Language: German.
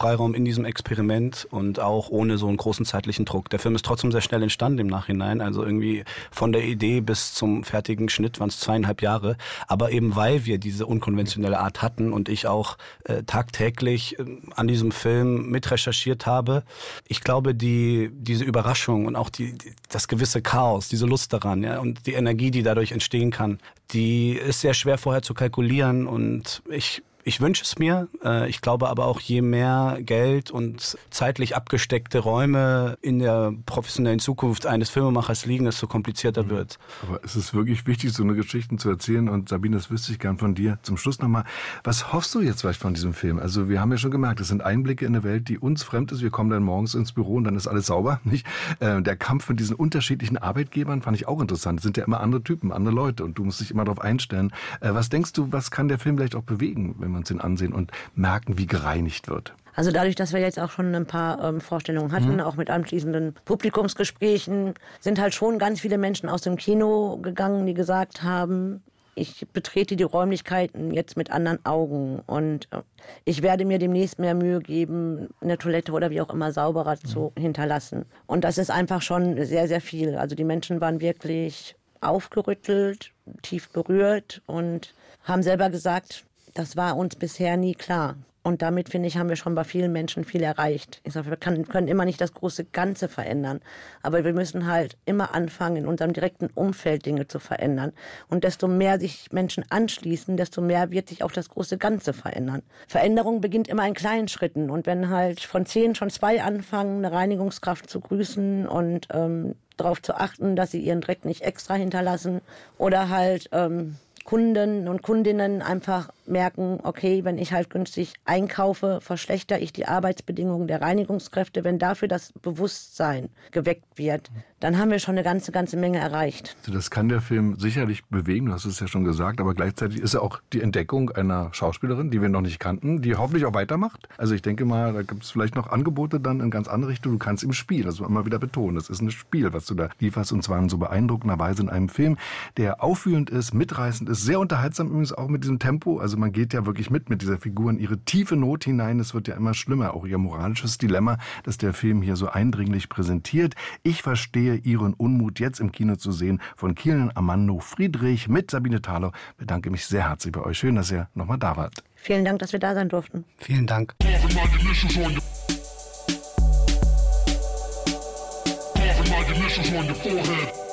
Freiraum in diesem Experiment und auch ohne so einen großen zeitlichen Druck. Der Film ist trotzdem sehr schnell entstanden im Nachhinein, also irgendwie von der Idee bis zum fertigen Schnitt waren es 2,5 Jahre. Aber eben weil wir diese unkonventionelle Art hatten und ich auch tagtäglich an diesem Film mitrecherchiert habe, ich glaube, diese Überraschung und auch das gewisse Chaos, diese Lust daran, ja, und die Energie, die dadurch entstehen kann, die ist sehr schwer vorher zu kalkulieren und ich wünsche es mir. Ich glaube aber auch, je mehr Geld und zeitlich abgesteckte Räume in der professionellen Zukunft eines Filmemachers liegen, desto komplizierter wird. Aber es ist wirklich wichtig, so eine Geschichte zu erzählen. Und Sabine, das wüsste ich gern von dir. Zum Schluss nochmal, was hoffst du jetzt vielleicht von diesem Film? Also wir haben ja schon gemerkt, es sind Einblicke in eine Welt, die uns fremd ist. Wir kommen dann morgens ins Büro und dann ist alles sauber. Nicht? Der Kampf mit diesen unterschiedlichen Arbeitgebern fand ich auch interessant. Es sind ja immer andere Typen, andere Leute und du musst dich immer darauf einstellen. Was denkst du, was kann der Film vielleicht auch bewegen, wenn wir uns den ansehen und merken, wie gereinigt wird? Also dadurch, dass wir jetzt auch schon ein paar Vorstellungen hatten, auch mit anschließenden Publikumsgesprächen, sind halt schon ganz viele Menschen aus dem Kino gegangen, die gesagt haben, ich betrete die Räumlichkeiten jetzt mit anderen Augen und ich werde mir demnächst mehr Mühe geben, eine Toilette oder wie auch immer sauberer zu hinterlassen. Und das ist einfach schon sehr, sehr viel. Also die Menschen waren wirklich aufgerüttelt, tief berührt und haben selber gesagt, das war uns bisher nie klar. Und damit, finde ich, haben wir schon bei vielen Menschen viel erreicht. Ich sage, wir können immer nicht das große Ganze verändern. Aber wir müssen halt immer anfangen, in unserem direkten Umfeld Dinge zu verändern. Und desto mehr sich Menschen anschließen, desto mehr wird sich auch das große Ganze verändern. Veränderung beginnt immer in kleinen Schritten. Und wenn halt von 10 schon 2 anfangen, eine Reinigungskraft zu grüßen und darauf zu achten, dass sie ihren Dreck nicht extra hinterlassen oder halt Kunden und Kundinnen einfach merken, okay, wenn ich halt günstig einkaufe, verschlechter ich die Arbeitsbedingungen der Reinigungskräfte. Wenn dafür das Bewusstsein geweckt wird, dann haben wir schon eine ganze Menge erreicht. Also das kann der Film sicherlich bewegen, du hast es ja schon gesagt, aber gleichzeitig ist er auch die Entdeckung einer Schauspielerin, die wir noch nicht kannten, die hoffentlich auch weitermacht. Also ich denke mal, da gibt es vielleicht noch Angebote dann in ganz andere Richtungen. Du kannst im Spiel, das muss man immer wieder betonen, das ist ein Spiel, was du da lieferst und zwar in so beeindruckender Weise in einem Film, der auffühlend ist, mitreißend ist, sehr unterhaltsam übrigens auch mit diesem Tempo. Also man geht ja wirklich mit dieser Figur in ihre tiefe Not hinein. Es wird ja immer schlimmer, auch ihr moralisches Dilemma, das der Film hier so eindringlich präsentiert. Ich verstehe Ihren Unmut, jetzt im Kino zu sehen, von Kilian Amando Friedrich mit Sabine Thaler. Bedanke mich sehr herzlich bei euch. Schön, dass ihr nochmal da wart. Vielen Dank, dass wir da sein durften. Vielen Dank. My initials on your forehead.